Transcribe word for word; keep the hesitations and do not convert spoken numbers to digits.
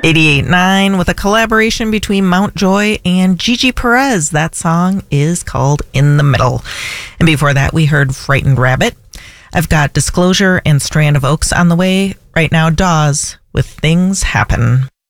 eighty-eight point nine with a collaboration between Mountjoy and Gigi Perez. That song is called In the Middle. And before that, we heard Frightened Rabbit. I've got Disclosure and Strand of Oaks on the way. Right now, Dawes with Things Happen.